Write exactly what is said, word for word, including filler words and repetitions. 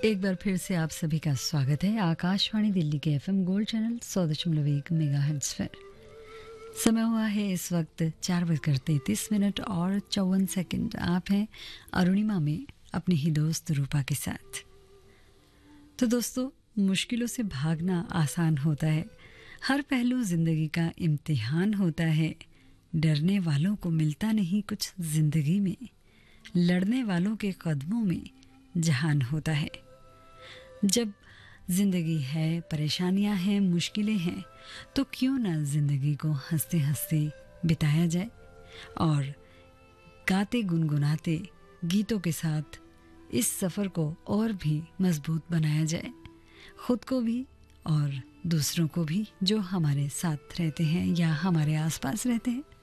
एक बार फिर से आप सभी का स्वागत है आकाशवाणी दिल्ली के एफएम गोल्ड चैनल सौ दशमलव एक मेगाहर्ट्ज़ पर। समय हुआ है इस वक्त चार बजकर तैंतीस मिनट और चौवन सेकंड। आप हैं अरुणिमा में अपनी ही दोस्त रूपा के साथ। तो दोस्तों, मुश्किलों से भागना आसान होता है, हर पहलू जिंदगी का इम्तिहान होता है। डरने वालों को मिलता नहीं कुछ जिंदगी में, लड़ने वालों के कदमों में जहान होता है। जब जिंदगी है, परेशानियां हैं, मुश्किलें हैं, तो क्यों ना जिंदगी को हंसते हंसते बिताया जाए और गाते गुनगुनाते गीतों के साथ इस सफ़र को और भी मजबूत बनाया जाए, खुद को भी और दूसरों को भी जो हमारे साथ रहते हैं या हमारे आसपास रहते हैं।